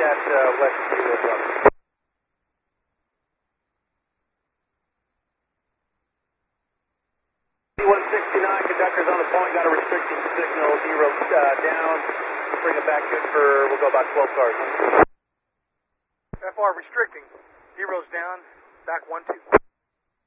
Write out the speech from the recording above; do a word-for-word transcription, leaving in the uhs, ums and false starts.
at uh, West Zero Brother. one sixty-nine, conductor's on the point, got a restricting signal, zero uh, down. Bring it back good for, we'll go about twelve cars. F R restricting, zero's down, back one two.